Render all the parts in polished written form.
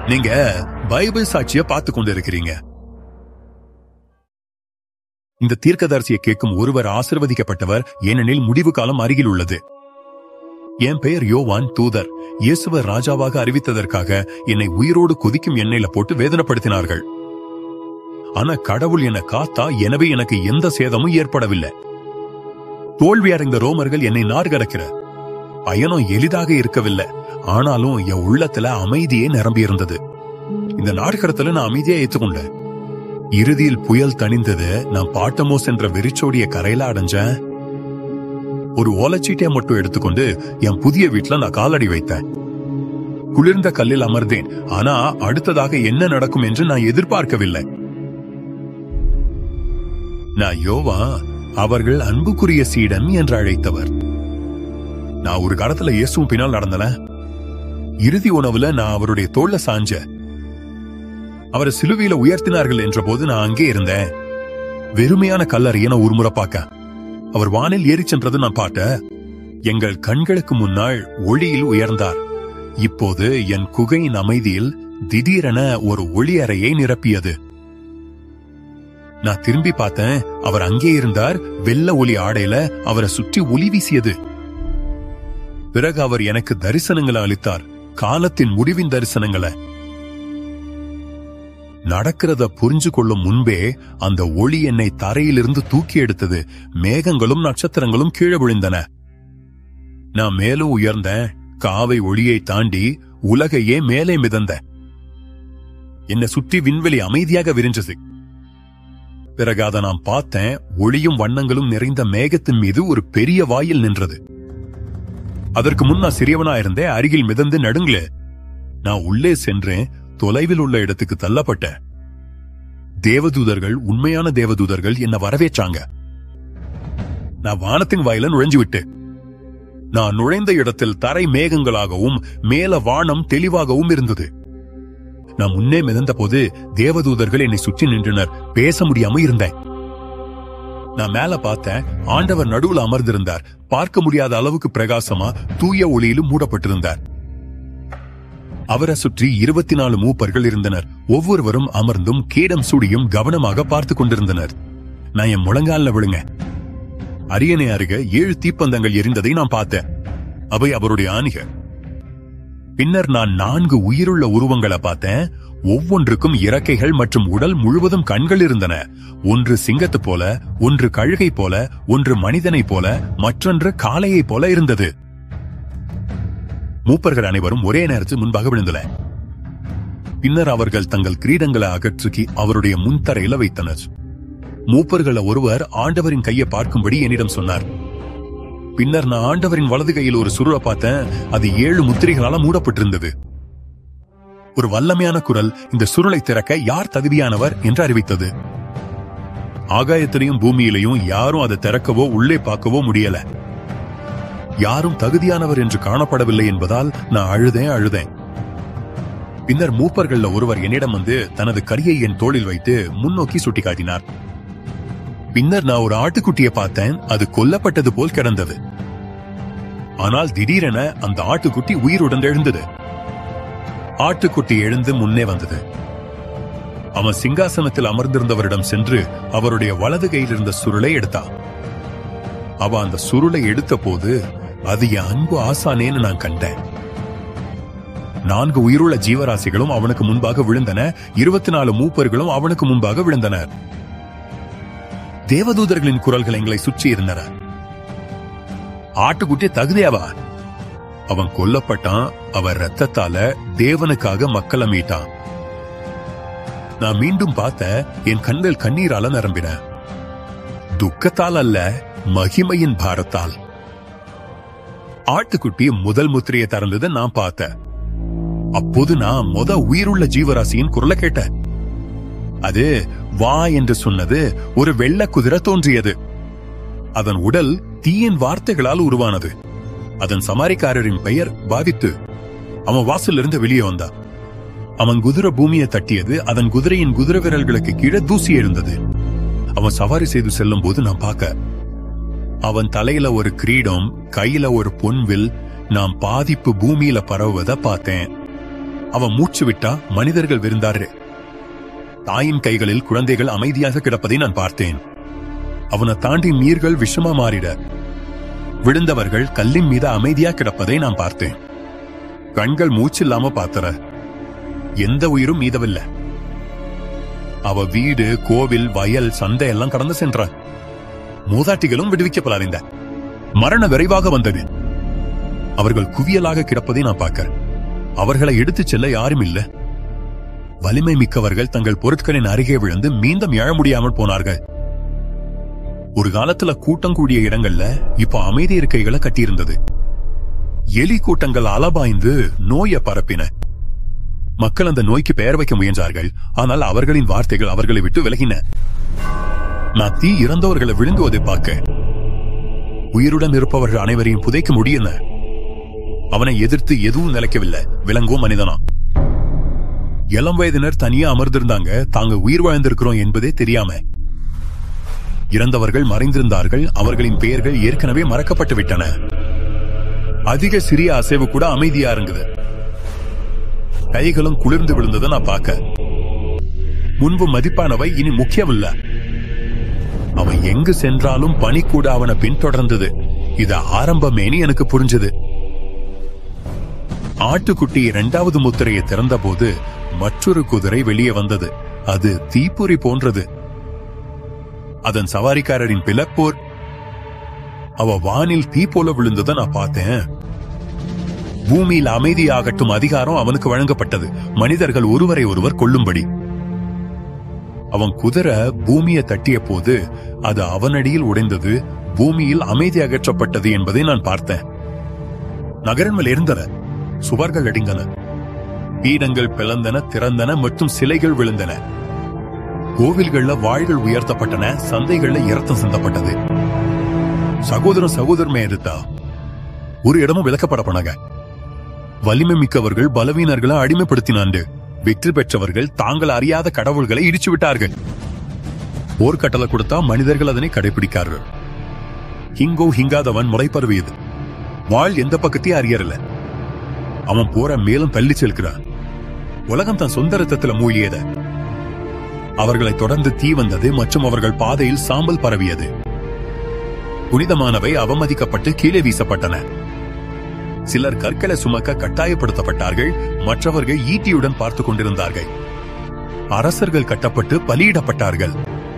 நீங்க பைபிள் சாட்சிய பார்த்து கொண்டிருக்கிறீங்க. இந்த தீர்க்கதரிசியை கேட்கும் ஒருவர் ஆசீர்வதிக்கப்பட்டவர், ஏனெனில் முடிவு காலம் அருகில் உள்ளது. என் பெயர் யோவான், தூதர். இயேசுவை ராஜாவாக அறிவித்ததற்காக என்னை உயிரோடு கொதிக்கும் எண்ணெயில போட்டு வேதனைப்படுத்தினார்கள். ஆனா கடவுள் என்னை காத்தா, எனவே எனக்கு எந்த சேதமும் ஏற்படவில்லை. தோல்வி அடைந்த ரோமர்கள் என்னை நார்கடக்கிற பயணம் எளிதாக இருக்கவில்லை. ஆனாலும் என் உள்ளத்துல அமைதியே நிரம்பி இருந்தது. இந்த நாடுகடத்துல நான் அமைதியா ஏத்துக்கொண்டேன். இறுதியில் புயல் தணிந்தது. நான் பாட்டமோஸ் என்ற வெறிச்சோடிய கரையில அடைஞ்சேன். ஒரு ஓலைச்சீட்டையை மட்டும் எடுத்துக்கொண்டு என் புதிய வீட்டுல நான் காலடி வைத்தேன். குளிர்ந்த கல்லில் அமர்ந்தேன். ஆனா அடுத்ததாக என்ன நடக்கும் என்று நான் எதிர்பார்க்கவில்லை. நான் யோவா, அவர்கள் அன்புக்குரிய சீடன் என்று அழைத்தவர். நான் ஒரு காலத்துல இயேசுவும் பின்னால் நடந்தன. இறுதி உணவுல நான் அவருடைய தோள்ல சாஞ்ச. அவரை சிலுவையில உயர்த்தினார்கள் என்ற போது நான் அங்கே இருந்தேன். வெறுமையான கல்லறையை நான் ஒரு முறை பார்க்க. அவர் வானில் ஏறி சென்றது நான் பார்த்த. எங்கள் கண்களுக்கு முன்னால் ஒளியில் உயர்ந்தார். இப்போது என் குகையின் அமைதியில் திடீரென ஒரு ஒளி அறையை நிரப்பியது. நான் திரும்பி பார்த்தேன். அவர் அங்கே இருந்தார். வெள்ள ஒளி ஆடையில அவரை சுற்றி ஒளி வீசியது. பிறகு அவர் எனக்கு தரிசனங்களை அளித்தார். காலத்தின் முடிவின் தரிசனங்களை. நடக்கிறத புரிஞ்சு கொள்ளும் முன்பே அந்த ஒளி என்னை தரையிலிருந்து தூக்கி எடுத்தது. மேகங்களும் நட்சத்திரங்களும் கீழே விழுந்தன. நான் மேலும் உயர்ந்தேன். காவை ஒளியை தாண்டி உலகையே மேலே மிதந்த. என்னை சுற்றி விண்வெளி அமைதியாக விரிஞ்சது. பிறகு அதை நான் பார்த்தேன். ஒளியும் வண்ணங்களும் நிறைந்த மேகத்தின் மீது ஒரு பெரிய வாயில் நின்றது. அதற்கு முன் நான் சிறியவனா இருந்தேன். அருகில் மிதந்து நடுங்களே. நான் உள்ளே சென்றேன். தொலைவில் உள்ள இடத்துக்கு தள்ளப்பட்ட தேவதூதர்கள், உண்மையான தேவதூதர்கள் என்னை வரவேற்றாங்க. நான் வானத்தின் வாயில நுழைஞ்சு விட்டு. நான் நுழைந்த இடத்தில் தரை மேகங்களாகவும் மேல வானம் தெளிவாகவும் இருந்தது. நான் முன்னே மிதந்த போது தேவதூதர்கள் என்னை சுற்றி நின்றனர். பேச முடியாம இருந்தேன். நான் மேல பார்த்தேன். ஆண்டவர் நடுவுல அமர்ந்திருந்தார். பார்க்க முடியாத அளவுக்கு பிரகாசமா தூய ஒளியிலும் மூடப்பட்டிருந்தார். அவரை சுற்றி 24 மூப்பர்கள் இருந்தனர். ஒவ்வொருவரும் அமர்ந்தும் கேடம் சூடியும் கவனமாக பார்த்து கொண்டிருந்தனர். நான் என் முழங்கால விழுங்க. அரியணை அருக 7 தீப்பந்தங்கள் எரிந்ததை நான் பார்த்தேன். அவை அவருடைய ஆணிகள். பின்னர் நான் 4 உயிருள்ள உருவங்களை பார்த்தேன். ஒவ்வொன்றுக்கும் இறக்கைகள் மற்றும் உடல் முழுவதும் கண்கள் இருந்தன. ஒன்று சிங்கத்து போல, ஒன்று கழுகை போல, ஒன்று மனிதனை போல, மற்றொன்று காளையை போல இருந்தது. மூப்பர்கள் அனைவரும் ஒரே நேரத்தில் முன்பாக விழுந்தன. பின்னர் அவர்கள் தங்கள் கிரீடங்களை அகற்றி அவருடைய முன்தரையில வைத்தனர். மூப்பர்கள் ஒருவர் ஆண்டவரின் கையை பார்க்கும்படி என்னிடம் சொன்னார். பின்னர் நான் ஆண்டவரின் வலது கையில் ஒரு சுருளை பார்த்தேன். அது 7 முத்திரைகளால மூடப்பட்டிருந்தது. ஒரு வல்லமையான குரல் இந்த சுருளை திறக்க யார் தகுதியானவர் என்று அறிவித்தது. ஆகாயத்திலையும் பூமியிலையும் யாரும் அதை திறக்கவோ உள்ளே பார்க்கவோ முடியல. யாரும் தகுதியானவர் என்று காணப்படவில்லை என்பதால் நான் அழுதேன். பின்னர் மூப்பர்கள்ல ஒருவர் என்னிடம் வந்து தனது கரியை என் தோளில் வைத்து முன்னோக்கி சுட்டி காட்டினார். பின்னர் நான் ஒரு ஆட்டுக்குட்டியை பார்த்தேன். அது கொல்லப்பட்டது போல் கிடந்தது. ஆனால் திடீரென அந்த ஆட்டுக்குட்டி உயிருடன் எழுந்தது. ஆட்டுக்குட்டி எழுந்து முன்னே வந்தது. அவன் சிங்காசனத்தில் அமர்ந்திருந்தவரிடம் சென்று அவருடைய வலது கையில் இருந்த சுருளை எடுத்தான். அவன் அந்த சுருளை எடுத்த போது அது என் அன்பு ஆசானேன்னு நான் கண்டேன். 4 உயிருள்ள ஜீவராசிகளும் அவனுக்கு முன்பாக விழுந்தன. 24 மூப்பர்களும் அவனுக்கு முன்பாக விழுந்தனர். தேவதூதர்களின் குரல்கள் எங்களை சுற்றி இருந்தன. ஆட்டுக்குட்டி தகுதியாவா? அவன் கொல்லப்பட்டான். அவர் ரத்தத்தால தேவனுக்காக மக்களை மீட்டான். நான் மீண்டும் பார்த்த என் கண்கள் கண்ணீரால நிரம்பின. துக்கத்தால் அல்ல, மகிமையின் பாரத்தால். ஆட்டுக்குட்டி முதல் முத்திரையை திறந்ததை நான் பார்த்தேன். அப்போது நான் உயிருள்ள ஜீவராசியின் குரலை கேட்டேன். அது வா என்று சொன்னது. ஒரு வெள்ள குதிரை தோன்றியது. அதன் உடல் தீயின் வார்த்தைகளால் உருவானது. அதன் சமாரிக்காரரின் பெயர் பாவித்து. அவன் வாசலிருந்து வெளியே வந்தான். அவன் குதிரை பூமியை தட்டியது. அதன் குதிரையின் குதிரை விரல்களுக்கு கீழே தூசி எழுந்தது. அவன் சவாரி செய்து செல்லும் போது நான் பார்க்க, அவன் தலையில ஒரு கிரீடம், கையில ஒரு பொன்வில். நான் பாதிப்பு பூமியில பரவுவத பார்த்தேன். அவன் மூச்சு விட்டா மனிதர்கள் விருந்தாரு. தாயின் கைகளில் குழந்தைகள் அமைதியாக கிடப்பதை நான் பார்த்தேன். அவனை தாண்டி நீர்கள் விஷமா மாறிட விழுந்தவர்கள் கல்லின் மீது அமைதியா கிடப்பதை நான் பார்த்தேன். கண்கள் மூச்சில்லாம பார்த்தற எந்த உயிரும் மீதவில்லை. அவ வீடு, கோவில், வயல், சந்தை எல்லாம் கடந்து சென்ற. மூதாட்டிகளும் விடுவிக்கப்படாத. மரண விரைவாக வந்தது. அவர்கள் குவியலாக கிடப்பதை நான் பார்க்கிறேன். அவர்களை எடுத்துச் செல்ல யாரும் இல்ல. வலிமை மிக்கவர்கள் தங்கள் பொருட்களின் அருகே விழுந்து மீண்டும் எழ முடியாமல் போனார்கள். ஒரு காலத்துல கூட்டம் கூடிய இடங்கள்ல இப்ப அமைதி இருக்கைகளை கட்டியிருந்தது. எலி கூட்டங்கள் அலபாய்ந்து நோயை பரப்பின. மக்கள் அந்த நோய்க்கு பெயர் வைக்க முயன்றார்கள். ஆனால் அவர்களின் வார்த்தைகள் அவர்களை விட்டு விலகின. நான் தீ இறந்தவர்களை விழுங்குவதை பார்க்க உயிருடன் இருப்பவர்கள் அனைவரையும் புதைக்க முடியும். அவனை எதிர்த்து எதுவும் நிலைக்கவில்லை. விலங்கும் மனிதனா. இளம் வயதினர் தனியா அமர்ந்திருந்தாங்க. தாங்க உயிர் வாழ்ந்திருக்கிறோம் என்பதே தெரியாம. இறந்தவர்கள் மறைந்திருந்தார்கள். அவர்களின் பெயர்கள் ஏற்கனவே மறக்கப்பட்டு விட்டன. அதிக சிறிய அசைவு கூட அமைதியா இருந்தது. கைகளும் குளிர்ந்து விழுந்ததை நான் பார்க்க. முன்பு மதிப்பானவை இனி முக்கியமில்ல. அவன் எங்கு சென்றாலும் பனி கூட அவனை பின்தொடர்ந்தது. இது ஆரம்பமேனி எனக்கு புரிஞ்சது. ஆட்டுக்குட்டி 2வது முத்திரையை திறந்த போது மற்றொரு குதிரை வெளியே வந்தது. அது தீப்பொறி போன்றது. அதன் சவாரிக்காரரின் பிளப்போர். அவ வானில் தீ போல விழுந்ததை நான் பார்த்தேன். பூமியில் அமைதியாகட்டும் அதிகாரம் அவனுக்கு வழங்கப்பட்டது. மனிதர்கள் ஒருவரை ஒருவர் கொல்லும்படி. அவன் குதிரை பூமியை தட்டிய போது அது அவனடியில் உடைந்தது. பூமியில் அமைதி அகற்றப்பட்டது என்பதை நான் பார்த்தேன். நகரங்கள் இருந்தன. சுவர்கள் அடிந்தன. பீடங்கள் பிளந்தன, திறந்தன மற்றும் சிலைகள் விழுந்தன. கோவில்கள்ல வாள்கள் உயர்த்தப்பட்டன. சந்தைகள்ல இரத்தம் சிந்தப்பட்டது. சகோதரமே எதிர்த்தா ஒரு இடமும் விலக்கப்பட போனாங்க. வலிமை மிக்கவர்கள் பலவீனர்களை அடிமைப்படுத்தினாண்டு. வெற்றி பெற்றவர்கள் தாங்கள் அறியாத கடவுள்களை இடிச்சு விட்டார்கள். போர்க்கட்டளை கொடுத்தா மனிதர்கள் அதனை கடைபிடிக்கார்கள். ஹிங்கோ ஹிங்காதவன் முறைப்பருவியது. வாழ் எந்த பக்கத்தையும் அறியறல. அவன் போற மேலும் பள்ளி செல்கிறான். உலகம் தன் சொந்த ரத்தத்துல மூழ்கியத. அவர்களை தொடர்ந்து தீ வந்தது மற்றும் அவர்கள் பாதையில் சாம்பல் பரவியது. புனிதமானவை அவமதிக்கப்பட்டு கீழே வீசப்பட்டன. சிலர் கற்களை சுமக்க கட்டாயப்படுத்தப்பட்டார்கள். மற்றவர்கள் ஈட்டியுடன் பார்த்துக் கொண்டிருந்தார்கள். அரசர்கள் கட்டப்பட்டு பலியிடப்பட்டார்கள்.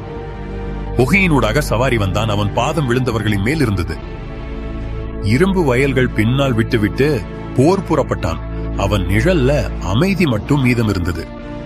புகையினூடாக சவாரி வந்தான். அவன் பாதம் விழுந்தவர்களின் மேல் இருந்தது. இரும்பு வயல்கள் பின்னால் விட்டுவிட்டு போர் புறப்பட்டான். அவன் நிழல்ல அமைதி மட்டும் மீதம் இருந்தது.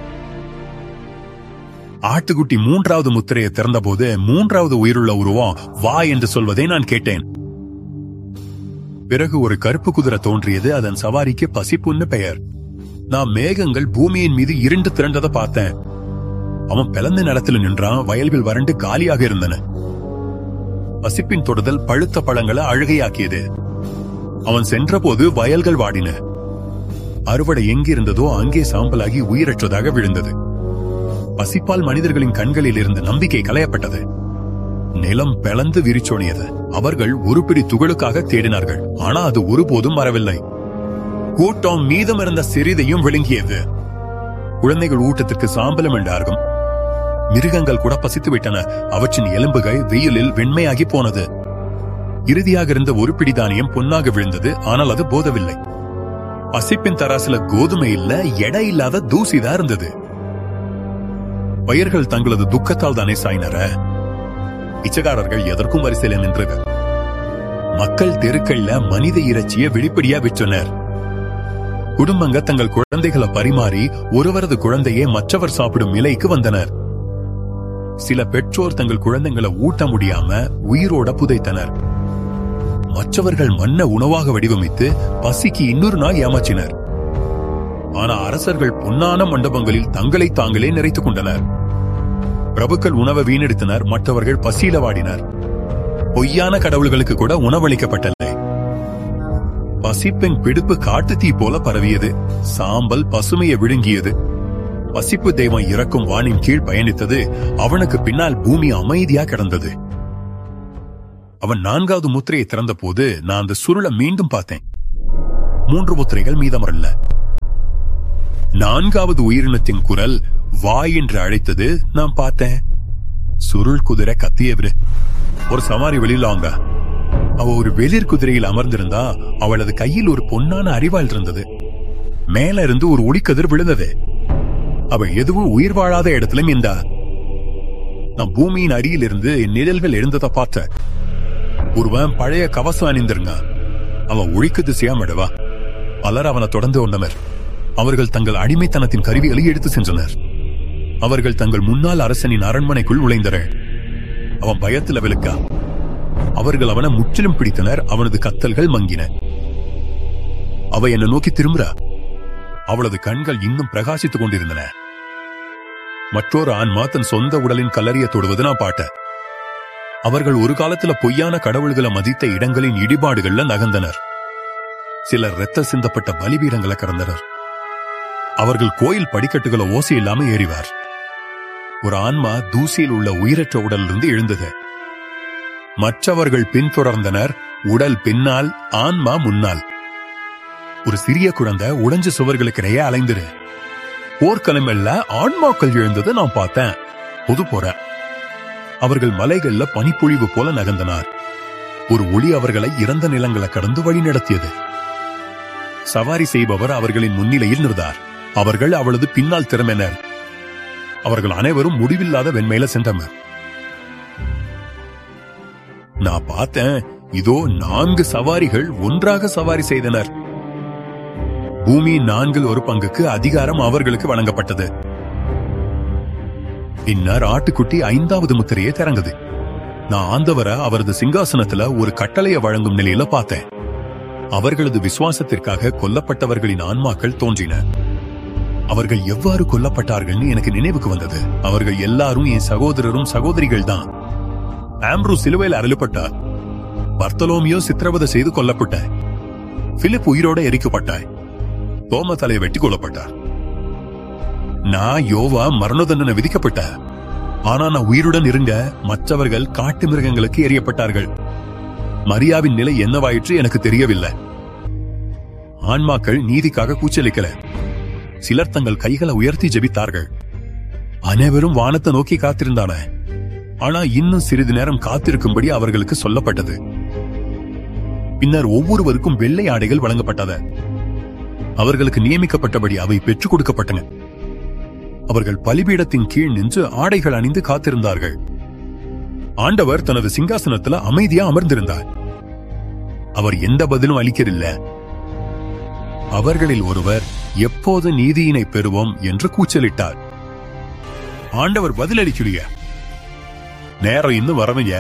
ஆட்டுக்குட்டி 3வது முத்திரையை திறந்த போது 3வது உயிருள்ள உருவம் வா என்று சொல்வதை நான் கேட்டேன். பிறகு ஒரு கருப்பு குதிரை தோன்றியது. அதன் சவாரிக்கு பசிப்புன்னு பெயர். நான் மேகங்கள் பூமியின் மீது இருண்டு திரண்டதை பார்த்தேன். அவன் பிளந்த நிலத்தில் நின்றான். வயல்கள் வறண்டு காலியாக இருந்தன. பசிப்பின் தொடுதல் பழுத்த பழங்களை அழுகையாக்கியது. அவன் சென்றபோது வயல்கள் வாடின. அறுவடை எங்கிருந்ததோ அங்கே சாம்பலாகி உயிரற்றதாக விழுந்தது. பசிப்பால் மனிதர்களின் கண்களில் இருந்த நம்பிக்கை களையப்பட்டது. நிலம் பிளந்து விரிச்சோனியது. அவர்கள் ஒரு பிடி துகளுக்காக தேடினார்கள். ஆனா அது ஒருபோதும் வரவில்லை. கூட்டம் மீதம் இருந்த சிறிதையும் விழுங்கியது. குழந்தைகள் ஊட்டத்திற்கு சாம்பலம் என்றார்கள். மிருகங்கள் கூட பசித்து விட்டன. அவற்றின் எலும்புகள் வெயிலில் வெண்மையாகி போனது. இறுதியாக இருந்த ஒரு பிடி தானியம் பொன்னாக விழுந்தது. ஆனால் அது போதவில்லை. பசிப்பின் தராசில கோதுமை இல்ல, எடை இல்லாத தூசிதான் இருந்தது. பயிர்கள் தங்களது துக்கத்தால் தானே சாய்னர. பிச்சைக்காரர்கள் எதற்கும் வரிசையில் நின்றது. மக்கள் தெருக்கள்ல மனித இறைச்சியை வெளிப்படையா விற்றனர். குடும்பங்க தங்கள் குழந்தைகளை பரிமாறி ஒருவரது குழந்தையை மற்றவர் சாப்பிடும் நிலைக்கு வந்தனர். சில பெற்றோர் தங்கள் குழந்தைகளை ஊட்ட முடியாம உயிரோட புதைத்தனர். மற்றவர்கள் மண்ண உணவாக வடிவமைத்து பசிக்கு இன்னொரு நாள் ஏமாற்றினர். ஆனா அரசர்கள் பொன்னான மண்டபங்களில் தங்களை தாங்களே நிறைத்துக் கொண்டனர். பிரபுக்கள் உணவை வீணெடுத்தனர். மற்றவர்கள் பசியில வாடினர். பொய்யான கடவுள்களுக்கு கூட உணவளிக்கப்பட்டது. பசிப்பின் பிடிப்பு காட்டு தீ போல பரவியது. சாம்பல் பசுமையை விழுங்கியது. பசிப்பு தெய்வம் இறக்கும் வானின் கீழ் பயணித்தது. அவனுக்கு பின்னால் பூமி அமைதியா கிடந்தது. அவன் 4வது முத்திரையை திறந்த போது நான் அந்த சுருளை மீண்டும் பார்த்தேன். 3 முத்திரைகள் மீதமரல்ல. நான்காவது உயிரினத்தின் குரல் வாய் என்று அழைத்தது நான் பார்த்தேன். சுருள் குதிரை கத்தியவரு. ஒரு சவாரி வெளியிலாங்க. அவ ஒரு வெளிர் குதிரையில் அமர்ந்திருந்தா அவளது கையில் ஒரு பொன்னான அரிவாள் இருந்தது. மேல இருந்து ஒரு ஒளிக்கதிர் விழுந்தது. அவள் எதுவும் உயிர் வாழாத இடத்துல மீண்டா. நான் பூமியின் அடியிலிருந்து என் நிழல்கள் எழுந்ததை பார்த்த. ஒருவன் பழைய கவசம் அணிந்திருங்க. அவன் ஒழிக்கு திசையாமடவா. பலர் அவனை தொடர்ந்து வந்தனர். அவர்கள் தங்கள் அடிமைத்தனத்தின் கருவிகளை எடுத்து சென்றனர். அவர்கள் தங்கள் முன்னாள் அரசனின் அரண்மனைக்குள் நுழைந்தனர். அவன் பயத்தில் விழுக்கா. அவர்கள் அவனை முற்றிலும் பிடித்தனர். அவனது கத்தல்கள் மங்கின. அவ என்னை நோக்கி திரும்புறா. அவளது கண்கள் இன்னும் பிரகாசித்துக் கொண்டிருந்தன. மற்றொரு ஆன்மா தன் சொந்த உடலின் கல்லறிய தொடுவது நான் பாட்ட. அவர்கள் ஒரு காலத்துல பொய்யான கடவுள்களை மதித்த இடங்களின் இடிபாடுகள்ல நகர்ந்தனர். சிலர் இரத்த சிந்தப்பட்ட பலிபீடங்களை கடந்தனர். அவர்கள் கோயில் படிக்கட்டுகளை ஓசை இல்லாம ஏறிவார். ஒரு ஆன்மா தூசியில் உள்ள உயிரற்ற உடலிலிருந்து எழுந்தது. மற்றவர்கள் பின்தொடர்ந்தனர். உடல் பின்னால், ஆன்மா முன்னால். ஒரு சிறிய குழந்தை உடைஞ்ச சுவர்களுக்கிடையே அலைந்திரு. போர்க்களமல்ல ஆன்மாக்கள் எழுந்தது நான் பார்த்தேன். பொது போற அவர்கள் மலைகள்ல பனிப்பொழிவு போல நகர்ந்தனர். ஒரு ஒளி அவர்களை இறந்த நிலங்களை கடந்து வழி நடத்தியது. சவாரி செய்பவர் அவர்களின் முன்னிலையில் நின்றார். அவர்கள் அவளது பின்னால் திறமையினர். அவர்கள் அனைவரும் முடிவில்லாத வெண்மையில சென்றனர். நான் பார்த்தேன். இதோ 4 சவாரிகள் ஒன்றாக சவாரி செய்தனர். பூமியின் 1/4 அதிகாரம் அவர்களுக்கு வழங்கப்பட்டது. பின்னர் ஆட்டுக்குட்டி 5வது முத்திரையை திறந்தது. நான் ஆண்டவரை அவரது சிங்காசனத்துல ஒரு கட்டளையை வழங்கும் நிலையில பார்த்தேன். அவர்களது விசுவாசத்திற்காக கொல்லப்பட்டவர்களின் ஆன்மாக்கள் தோன்றின. அவர்கள் எவ்வாறு கொல்லப்பட்டார்கள்னு எனக்கு நினைவுக்கு வந்தது. அவர்கள் எல்லாரும் என் சகோதரரும் சகோதரிகள் தான். ஆம்ப்ரூ சிலுவையில் அறையப்பட்டார். பர்த்தலோமியோ சித்திரவதை செய்து கொல்லப்பட்டார். பிலிப் உயிரோட எரிக்கப்பட்டார். தோம தலையை வெட்டி கொல்லப்பட்டார். நான் யோவா மரண தண்டனை விதிக்கப்பட்ட. ஆனா நான் உயிருடன் இருங்க மற்றவர்கள் காட்டு மிருகங்களுக்கு எரியப்பட்டார்கள். மரியாவின் நிலை என்னவாயிற்று எனக்கு தெரியவில்லை. ஆன்மாக்கள் நீதிக்காக கூச்சலிக்கல. சிலர் தங்கள் கைகளை உயர்த்தி ஜெபித்தார்கள். அனைவரும் வானத்தை நோக்கி காத்திருந்தான. ஆனா இன்னும் சிறிது நேரம் காத்திருக்கும்படி அவர்களுக்கு சொல்லப்பட்டது. பின்னர் ஒவ்வொருவருக்கும் வெள்ளை ஆடைகள் வழங்கப்பட்டது. அவர்களுக்கு நியமிக்கப்பட்டபடி அவை பெற்றுக் கொடுக்கப்பட்டன. அவர்கள் பலிபீடத்தின் கீழ் நின்று ஆடைகள் அணிந்து காத்திருந்தார்கள். ஆண்டவர் தனது சிங்காசனத்துல அமைதியா அமர்ந்திருந்தார். அவர் எந்த பதிலும் அளிக்கவில்லை. அவர்களில் ஒருவர் எப்போது நீதியினை பெறுவோம் என்று கூச்சலிட்டார். ஆண்டவர் பதிலளிக்கலைய. நேரம் இன்னும் வரவைய.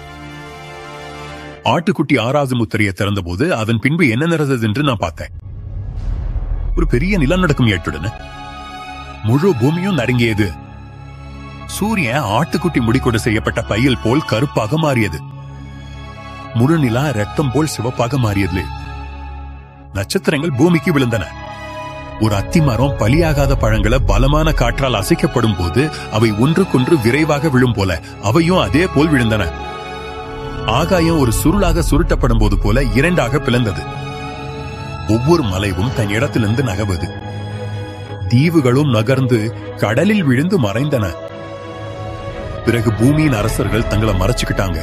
ஆட்டுக்குட்டி 6வது முத்திரையை திறந்த போது அதன் பின்பு என்ன நடந்தது என்று நான் பார்த்தேன். ஒரு பெரிய நிலநடுக்கம் ஏற்பட்டது. முழு பூமியும் நடுங்கியது. சூரியன் ஆட்டுக்குட்டி முடிக்கொண்டு செய்யப்பட்ட பையில் போல் கருப்பாக மாறியது. முழு நிலா ரத்தம் போல் சிவப்பாக மாறியது. நட்சத்திரங்கள் பூமிக்கு விழுந்தன. ஒரு அத்திமரம் பலியாகாத பழங்களை பலமான காற்றால் அசைக்கப்படும் போது அவை ஒன்றுக்கொன்று விரைவாக விழும் போல அவையும் அதே போல் விழுந்தன. ஆகாயம் ஒரு சுருளாக சுருட்டப்படும் போது போல 2ஆக பிளந்தது. ஒவ்வொரு மலைவும் தன் இடத்திலிருந்து நகர்வது. தீவுகளும் நகர்ந்து கடலில் விழுந்து மறைந்தன. பிறகு பூமியின் அரசர்கள் தங்களை மறைச்சுக்கிட்டாங்க.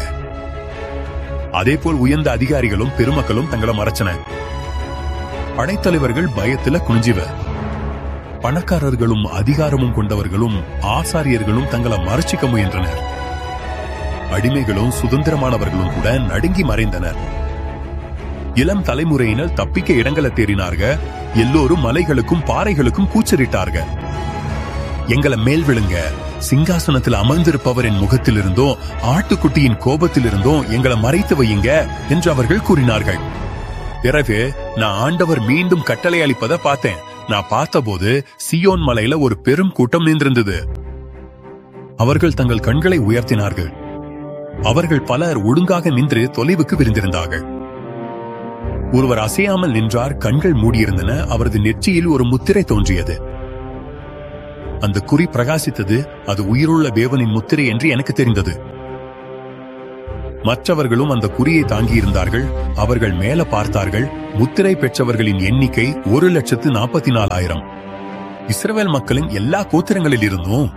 அதே போல் உயர்ந்த அதிகாரிகளும் பெருமக்களும் தங்களை மறைச்சன. படைத்தலைவர்கள் பயத்துல குனிஞ்சிவ. பணக்காரர்களும் அதிகாரமும் கொண்டவர்களும் ஆசாரியர்களும் தங்களை மறைச்சிக்க முயன்றனர். அடிமைகளும் சுதந்திரமானவர்களும் கூட நடுங்கி மறைந்தனர். இளம் தலைமுறையினர் தப்பிக்க இடங்களை தேடினார்கள். எல்லோரும் மலைகளுக்கும் பாறைகளுக்கும் கூச்சலிட்டார்கள். எங்களை மேல் விழுங்க, சிங்காசனத்தில் அமர்ந்திருப்பவரின் முகத்திலிருந்தோ ஆட்டுக்குட்டியின் கோபத்திலிருந்தோ எங்களை மறைத்து வையுங்க என்று அவர்கள் கூறினார்கள். பிறகு நான் ஆண்டவர் மீண்டும் கட்டளை அளிப்பதை பார்த்தேன். நான் பார்த்தபோது சியோன் மலையில ஒரு பெரும் கூட்டம் நின்றிருந்தது. அவர்கள் தங்கள் கண்களை உயர்த்தினார்கள். அவர்கள் பலர் ஒழுங்காக நின்று தொலைவுக்கு விரிந்திருந்தார்கள். ஒருவர் அசையாமல் நின்றார். கண்கள் மூடியிருந்தன. அவரது நெற்றியில் ஒரு முத்திரை தோன்றியது. அந்த குறி பிரகாசித்தது. அது உயிருள்ள தேவனின் முத்திரை என்று எனக்கு தெரிந்தது. மற்றவர்களும் அந்த குறியை தாங்கியிருந்தார்கள். அவர்கள் மேல பார்த்தார்கள். முத்திரை பெற்றவர்களின் எண்ணிக்கை 1,44,000. இஸ்ரவேல் மக்களின் எல்லா கோத்திரங்களில் இருந்தும்.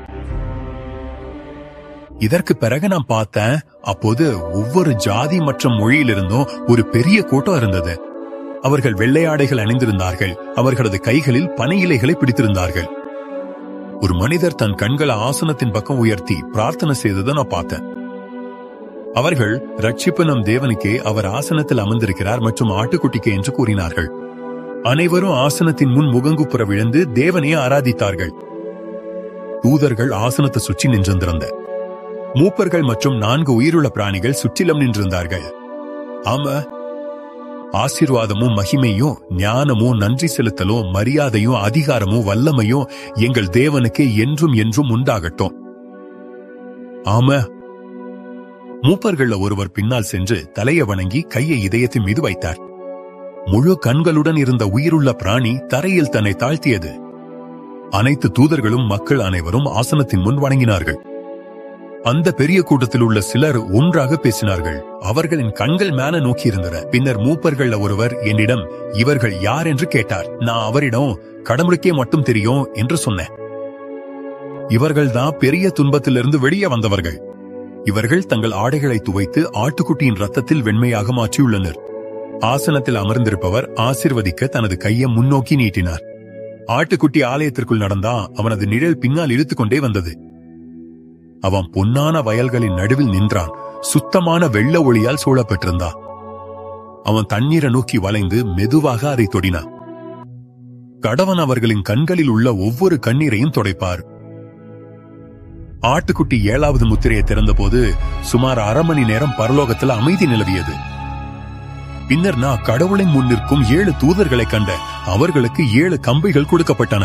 இதற்கு பிறகு நான் பார்த்தேன், அப்போது ஒவ்வொரு ஜாதி மற்றும் மொழியிலிருந்தும் ஒரு பெரிய கூட்டம் இருந்தது. அவர்கள் வெள்ளையாடைகள் அணிந்திருந்தார்கள். அவர்களது கைகளில் பனை இலைகளை பிடித்திருந்தார்கள். ஒரு மனிதர் தன் கண்களை ஆசனத்தின் பக்கம் உயர்த்தி பிரார்த்தனை செய்ததை நான் பார்த்தேன். அவர்கள் ரட்சிப்பு நம் தேவனுக்கே, அவர் ஆசனத்தில் அமர்ந்திருக்கிறார் மற்றும் ஆட்டுக்குட்டிக்கு என்று கூறினார்கள். அனைவரும் ஆசனத்தின் முன் முகங்குப்புற விழுந்து தேவனையே ஆராதித்தார்கள். தூதர்கள் ஆசனத்தை சுற்றி நின்றிருந்த மூப்பர்கள் மற்றும் 4 உயிருள்ள பிராணிகள் சுற்றிலும் நின்றிருந்தார்கள். ஆமா, ஆசீர்வாதமும் மகிமையும் ஞானமும் நன்றி செலுத்தலும் மரியாதையும் அதிகாரமும் வல்லமையும் எங்கள் தேவனுக்கே என்றும் என்றும் உண்டாகட்டும். ஆமா. மூப்பர்கள ஒருவர் பின்னால் சென்று தலையை வணங்கி கையை இதயத்தின் மீது வைத்தார். முழு கண்களுடன் இருந்த உயிருள்ள பிராணி தரையில் தன்னை தாழ்த்தியது. அனைத்து தூதர்களும் மக்கள் அனைவரும் ஆசனத்தின் முன் வணங்கினார்கள். அந்த பெரிய கூட்டத்தில் உள்ள சிலர் ஒன்றாக பேசினார்கள். அவர்களின் கண்கள் மேல நோக்கி இருந்தன. பின்னர் மூப்பர்கள் ஒருவர் என்னிடம் இவர்கள் யார் என்று கேட்டார். நான் அவரிடம் கடவுளுக்கே மட்டும் தெரியும் என்று சொன்னேன். இவர்கள்தான் பெரிய துன்பத்திலிருந்து வெளியே வந்தவர்கள். இவர்கள் தங்கள் ஆடைகளை துவைத்து ஆட்டுக்குட்டியின் ரத்தத்தில் வெண்மையாக மாற்றியுள்ளனர். ஆசனத்தில் அமர்ந்திருப்பவர் ஆசீர்வதிக்க தனது கையை முன்னோக்கி நீட்டினார். ஆட்டுக்குட்டி ஆலயத்திற்குள் நடந்தா அவனது நிழல் பின்னால் இழுத்துக்கொண்டே வந்தது. அவன் பொன்னான வயல்களின் நடுவில் நின்றான். சுத்தமான வெள்ள ஒளியால் சூழப்பட்டிருந்தான். அவன் தண்ணீரை நோக்கி வளைந்து மெதுவாக அதை தொடினான். கடவன் அவர்களின் கண்களில் உள்ள ஒவ்வொரு கண்ணீரையும் துடைப்பார். ஆட்டுக்குட்டி 7வது முத்திரையை திறந்தபோது சுமார் 1/2 மணி நேரம் பரலோகத்தில் அமைதி நிலவியது. பின்னர் நான் கடவுளின் முன் நிற்கும் 7 தூதர்களை கண்ட. அவர்களுக்கு 7 கம்பைகள் கொடுக்கப்பட்டன.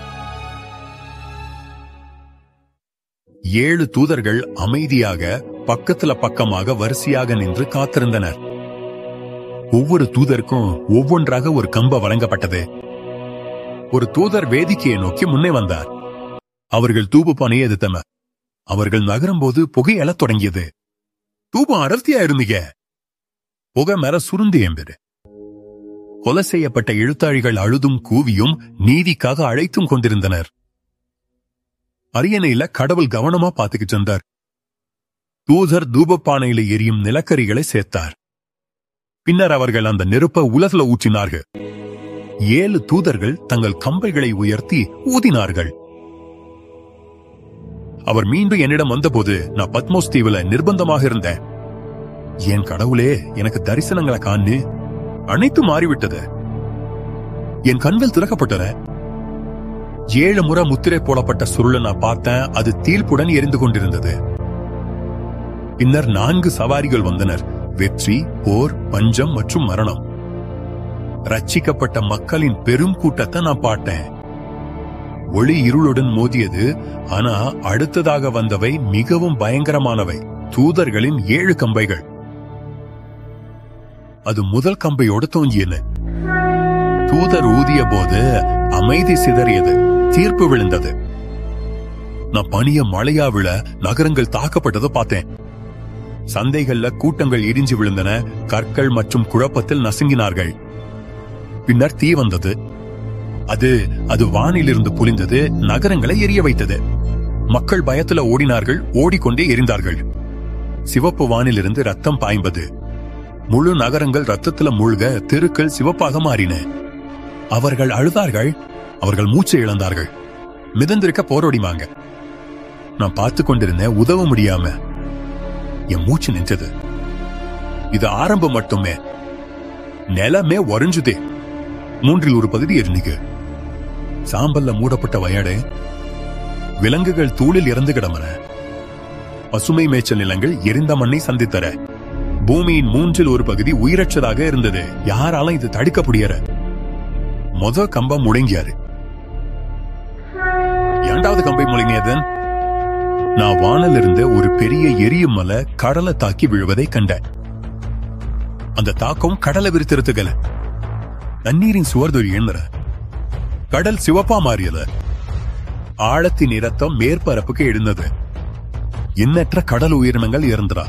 7 தூதர்கள் அமைதியாக பக்கமாக வரிசையாக நின்று காத்திருந்தனர். ஒவ்வொரு தூதருக்கும் ஒவ்வொன்றாக ஒரு கம்பை வழங்கப்பட்டது. ஒரு தூதர் வேதிக்கையை நோக்கி முன்னே வந்தார். அவர்கள் தூபப்பானையை எதிர்த்தனர். அவர்கள் நகரும் போது புகை எழத் தொடங்கியது. தூபம் அடர்த்தியா இருந்தீங்க. புகை மேல சுருந்தி என்பது. கொலை செய்யப்பட்ட எழுத்தாழிகள் அழுதும் கூவியும் நீதிக்காக அழைத்தும் கொண்டிருந்தனர். அரியணையில கடவுள் கவனமா பாத்துக்கிட்டு இருந்தார். தூதர் தூபப்பானையில எரியும் நிலக்கரிகளை சேர்த்தார். பின்னர் அவர்கள் அந்த நெருப்பை உலகில ஊற்றினார்கள். 7 தூதர்கள் தங்கள் கம்பைகளை உயர்த்தி ஊதினார்கள். அவர் மீண்டும் என்னிடம் வந்தபோது நான் பத்மோஸ் தீவுல நிர்பந்தமாக இருந்தேன். என் கடவுளே, எனக்கு தரிசனங்களை காணு. அனைத்தும் மாறிவிட்டது. என் கண்கள் திறக்கப்பட்டன. 7 முறை முத்திரை போடப்பட்ட சுருளை நான் பார்த்தேன். அது தீர்ப்புடன் எரிந்து கொண்டிருந்தது. பின்னர் 4 சவாரிகள் வந்தனர். வெற்றி, போர், பஞ்சம் மற்றும் மரணம். ரட்சிக்கப்பட்ட மக்களின் பெரும் கூட்டத்தை நான் பார்த்தேன். ஒளி இருளுடன் மோதியது. ஆனா அடுத்ததாக வந்தவை மிகவும் பயங்கரமானவை. தூதர்களின் 7 கம்பைகள். அது முதல் கம்பையோடு தோங்கியன. தூதர் ஊதிய போது அமைதி சிதறியது. தீர்ப்பு விழுந்தது. நான் பனிய மழையா விழ நகரங்கள் தாக்கப்பட்டதை பார்த்தேன். சந்தைகள்ல கூட்டங்கள் இடிஞ்சு விழுந்தன. கற்கள் மற்றும் குழப்பத்தில் நசுங்கினார்கள். பின்னர் தீ வந்தது. அது வானிலிருந்து புலிந்தது. நகரங்களை எரிய வைத்தது. மக்கள் பயத்துல ஓடினார்கள். ஓடிக்கொண்டே எரிந்தார்கள். சிவப்பு வானிலிருந்து ரத்தம் பாய்ந்தது. முழு நகரங்கள் ரத்தத்துல மூழ்க தெருக்கள் சிவப்பாக மாறின. அவர்கள் அழுதார்கள். அவர்கள் மூச்சை இழந்தார்கள். மிதந்திருக்க போராடிவாங்க. நான் பார்த்து கொண்டிருந்தேன். உதவ முடியாம என் மூச்சு நின்றது. இது ஆரம்பம் மட்டுமே. நிலமே உறைஞ்சுதே. 3 ஒரு பகுதி எரிஞ்சுக்கு. சாம்பல்ல மூடப்பட்ட வயடு. விலங்குகள் தூளில் இறந்து கிடமன. பசுமை மேய்ச்சல் நிலங்கள் எரிந்த மண்ணை சந்தித்தர. பூமியின் 3 ஒரு பகுதி உயிரற்றதாக இருந்தது. யாராலும் இது தடுக்க முடியற. முதல் கம்பம் முழங்கியாரு. 2வது கம்பை முழங்கியதன் நான் வானில் இருந்த ஒரு பெரிய எரியும் மலை கடலை தாக்கி விழுவதை கண்டேன். அந்த தாக்கம் கடலை விரித்திருத்துகல. தண்ணீரின் சுவர்தொரி எண்ணற. கடல் சிவப்பா மாறியது. ஆழத்தின் இரத்தம் மேற்பரப்புக்கு எழுந்தது. எண்ணற்ற கடல் உயிரினங்கள் இறந்தன.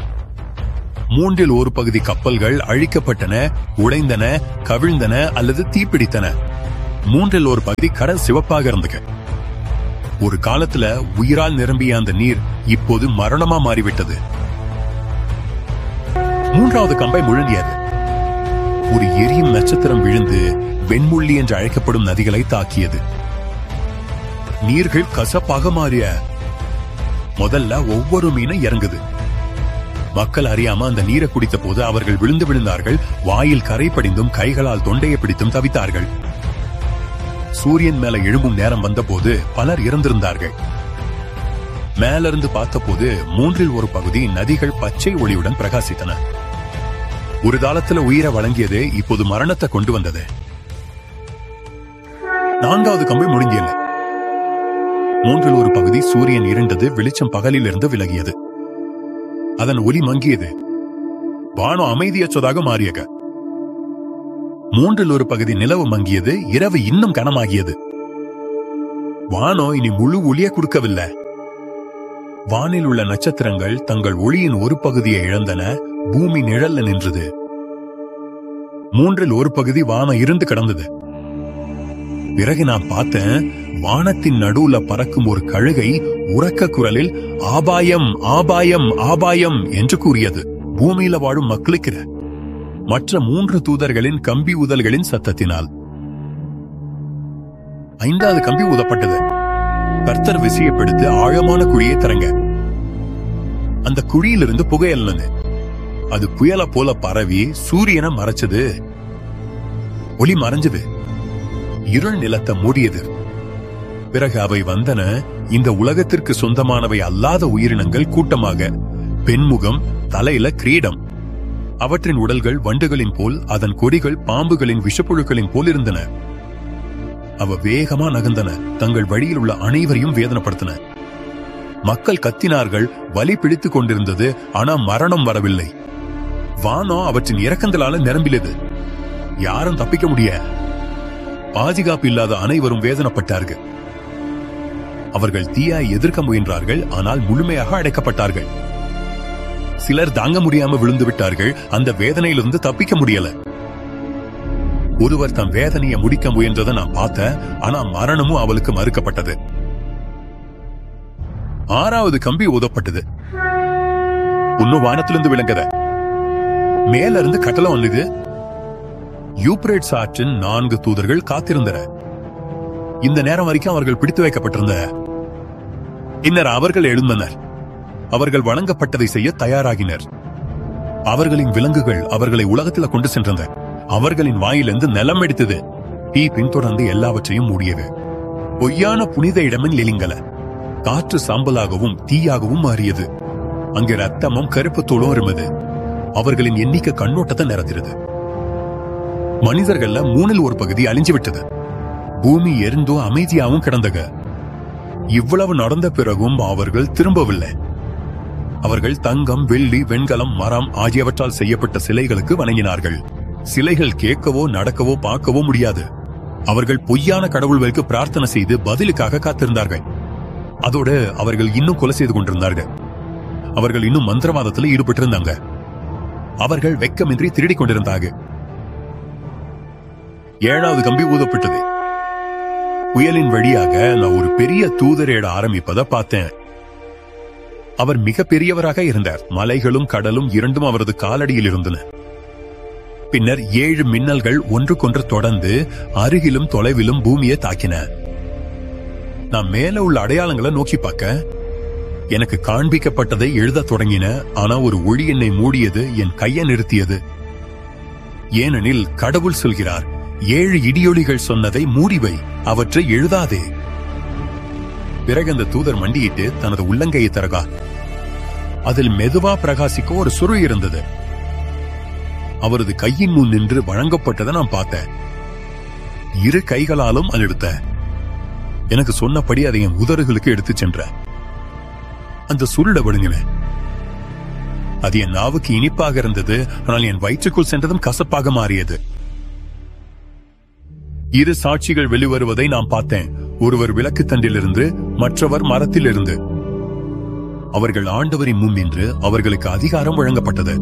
3 ஒரு பகுதி கப்பல்கள் அழிக்கப்பட்டன, உடைந்தன, கவிழ்ந்தன அல்லது தீப்பிடித்தன. மூன்றில் ஒரு பகுதி கடல் சிவப்பாக இருந்தது. ஒரு காலத்துல உயிரால் நிரம்பிய அந்த நீர் இப்போது மரணமா மாறிவிட்டது. மூன்றாவது கம்பை முழுங்கியது. ஒரு எரியும் நட்சத்திரம் விழுந்து வெண்முள்ளி என்று அழைக்கப்படும் நதிகளை தாக்கியது. நீர்கள் கசப்பாக மாறிய. முதல்ல ஒவ்வொரு மீனும் இறங்குது. மக்கள் அறியாம அந்த நீரை குடித்த போது அவர்கள் விழுந்து விழுந்தார்கள். வாயில் கரை படிந்தும் கைகளால் தொண்டையை பிடித்தும் தவித்தார்கள். சூரியன் மேல எழும்பும் நேரம் வந்த போது பலர் இறந்திருந்தார்கள். மேலிருந்து பார்த்தபோது மூன்றில் ஒரு பகுதி நதிகள் பச்சை ஒளியுடன் பிரகாசித்தன. ஒரு காலத்துல உயிரை வழங்கியது இப்போது மரணத்தை கொண்டு வந்தது. நான்காவது கம்பை முடிஞ்சியல. மூன்றில் ஒரு பகுதி சூரியன் இருண்டது. வெளிச்சம் பகலில் இருந்து விலகியது. அதன் ஒளி மங்கியது. வானம் அமைதியற்றதாக மாறியக. மூன்றில் ஒரு பகுதி நிலவு மங்கியது. இரவு இன்னும் கனமாகியது. வானம் இனி முழு ஒளியை கொடுக்கவில்லை. வானில் உள்ள நட்சத்திரங்கள் தங்கள் ஒளியின் ஒரு பகுதியை இழந்தன. பூமி நிழல்ல நின்றது. மூன்றில் ஒரு பகுதி வானம் இருந்து கிடந்தது. பிறகு நான் பார்த்தேன், வானத்தின் நடுவுல பறக்கும் ஒரு கழுகை உரக்க குரலில் ஆபாயம் ஆபாயம் ஆபாயம் என்று கூறியது. பூமியில வாழும் மக்களுக்கு மற்ற மூன்று தூதர்களின் கம்பி ஊதல்களின் சத்தத்தினால். ஐந்தாவது கம்பி ஊதப்பட்டது. கர்த்தர் விசையப்படுத்தி ஆழமான குழியை திறங்க. அந்த குழியிலிருந்து புகையல்னது. அது புயல போல பரவி சூரியனை மறைச்சது. ஒளி மறைஞ்சது. இருள் நிலத்தை மூடியது. பிறகு அவை வந்தன. இந்த உலகத்திற்கு சொந்தமானவை அல்லாத உயிரினங்கள் கூட்டமாக. பெண்முகம், தலையில கிரீடம். அவற்றின் உடல்கள் வண்டுகளின் போல், அதன் கொடிகள் பாம்புகளின் விஷப்புழுக்களின் போல் இருந்தன. அவ வேகமா நகர்ந்தன. தங்கள் வழியில் உள்ள அனைவரையும் வேதனைப்படுத்தின. மக்கள் கத்தினார்கள். வலி பிடித்துக் கொண்டிருந்தது. ஆனா மரணம் வரவில்லை. வானம் அவற்றின் இரக்கங்களால நிரம்பிலது. யாரும் தப்பிக்க முடிய. பாதுகாப்பு இல்லாத அனைவரும் வேதனைப்பட்டார்கள். அவர்கள் தீயாய் எதிர்க்க முயன்றார்கள். ஆனால் முழுமையாக அடைக்கப்பட்டார்கள். சிலர் தாங்க முடியாம விழுந்து விட்டார்கள். அந்த வேதனையிலிருந்து தப்பிக்க முடியல. ஒருவர் தம் வேதனையை முடிக்க முயன்றதை நான் பார்த்தேன். ஆனா மரணமும் அவளுக்கு மறுக்கப்பட்டது. ஆறாவது கம்பி ஊதப்பட்டது. இன்னும் வானத்திலிருந்து விளங்கத. மேல இருந்து கட்டளை வந்தது. யூப்ரேட்ஸ் ஆற்றின் 4 தூதர்கள் காத்திருந்தனர். இந்த நேரம் வரைக்கும் அவர்கள் பிடித்து வைக்கப்பட்டிருந்த. பின்னர் அவர்கள் எழுந்தனர். அவர்கள் வழங்கப்பட்டதை செய்ய தயாராகினர். அவர்களின் விலங்குகள் அவர்களை உலகத்தில் கொண்டு சென்றன. அவர்களின் வாயிலிருந்து நிலம் எடுத்தது. தீ பின்தொடர்ந்து எல்லாவற்றையும் மூடியது. பொய்யான புனித இடமின் எலிங்கல. காற்று சாம்பலாகவும் தீயாகவும் மாறியது. அங்கே ரத்தமும் கருப்பு தோளும் இருந்தது. அவர்களின் எண்ணிக்கை கண்ணோட்டத்தை நிறத்திறது. மனிதர்கள்ல 3இல் ஒரு பகுதி அழிஞ்சு விட்டது. பூமி எரிந்தோ அமைதியாகவும் கிடந்தக. இவ்வளவு நடந்த பிறகும் அவர்கள் திரும்பவில்லை. அவர்கள் தங்கம், வெள்ளி, வெண்கலம், மரம் ஆகியவற்றால் செய்யப்பட்ட சிலைகளுக்கு வணங்கினார்கள். சிலைகள் கேட்கவோ நடக்கவோ பார்க்கவோ முடியாது. அவர்கள் பொய்யான கடவுள்களுக்கு பிரார்த்தனை செய்து பதிலுக்காக காத்திருந்தார்கள். அதோடு அவர்கள் இன்னும் கொலை செய்து கொண்டிருந்தார்கள். அவர்கள் இன்னும் மந்திரவாதத்தில் ஈடுபட்டிருந்தாங்க. அவர்கள் வெக்கமின்றி திருடிக் கொண்டிருந்தாங்க. 7வது கம்பி ஊதப்பட்டது. புயலின் வழியாக நான் ஒரு பெரிய தூதரேட ஆரம்பிப்பதை பார்த்தேன். அவர் மிக பெரியவராக இருந்தார். மலைகளும் கடலும் இரண்டும் அவரது காலடியில் இருந்தன. பின்னர் 7 மின்னல்கள் ஒன்றுக்கொன்று தொடர்ந்து அருகிலும் தொலைவிலும் பூமியை தாக்கின. நான் மேல உள்ள அடையாளங்களை நோக்கி பார்க்க எனக்கு காண்பிக்கப்பட்டதை எழுத தொடங்கின. ஆனா ஒரு ஒளி என்னை மூடியது. என் கையை நிறுத்தியது. ஏனெனில் கடவுள் சொல்கிறார், 7 இடியொலிகள் சொன்னதை மூடிவை, அவற்றை எழுதாதே. பிறகு அந்த தூதர் மண்டியிட்டு தனது உள்ளங்கையை தரகா. அதில் மெதுவா பிரகாசிக்க ஒரு சுருள் இருந்தது. அவரது கையின் முன் நின்று வழங்கப்பட்டதை நான் பார்த்தேன். 2 கைகளாலும் அது எடுத்த. எனக்கு சொன்னபடி அதை என் உதறுகளுக்கு எடுத்து சென்ற. அந்த சுருளை விழுங்கினேன். அது என் நாவுக்கு இனிப்பாக இருந்தது. ஆனால் என் வயிற்றுக்குள் சென்றதும் கசப்பாக மாறியது. 2 சாட்சிகள் வெளிவருவதை நான் பார்த்தேன். ஒருவர் விளக்கு தண்டிலிருந்து, மற்றவர் மரத்திலிருந்து. அவர்கள் ஆண்டவரின் முன் நின்று அவர்களுக்கு அதிகாரம் வழங்கப்பட்டது.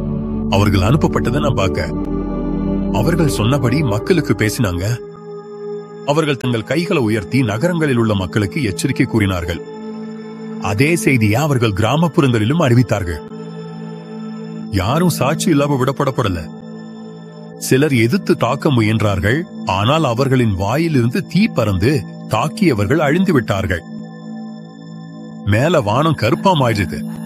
அவர்கள் அனுப்பப்பட்டதை நான் பார்க்க. அவர்கள் சொன்னபடி மக்களுக்கு பேசினாங்க. அவர்கள் தங்கள் கைகளை உயர்த்தி நகரங்களில் உள்ள மக்களுக்கு எச்சரிக்கை கூறினார்கள். அதே செய்தியை அவர்கள் கிராமப்புறங்களிலும் அறிவித்தார்கள். யாரும் சாட்சி இல்லாம விடப்படப்படல. சிலர் எதிர்த்து தாக்க முயன்றார்கள். ஆனால் அவர்களின் வாயிலிருந்து தீ பறந்து தாக்கியவர்கள் அழிந்து விட்டார்கள். மேல வானம் கருப்பாமாயிடுது.